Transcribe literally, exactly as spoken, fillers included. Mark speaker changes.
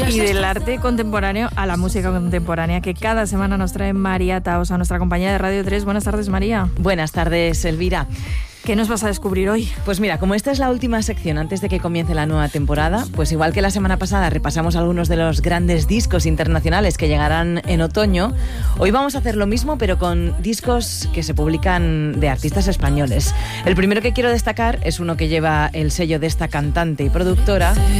Speaker 1: y del arte contemporáneo a la música contemporánea, que cada semana nos trae María Tahosa, nuestra compañera de Radio tres. Buenas tardes, María.
Speaker 2: Buenas tardes, Elvira.
Speaker 1: ¿Qué nos vas a descubrir hoy?
Speaker 2: Pues mira, como esta es la última sección antes de que comience la nueva temporada, pues igual que la semana pasada repasamos algunos de los grandes discos internacionales que llegarán en otoño, hoy vamos a hacer lo mismo pero con discos que se publican de artistas españoles. El primero que quiero destacar es uno que lleva el sello de esta cantante y productora,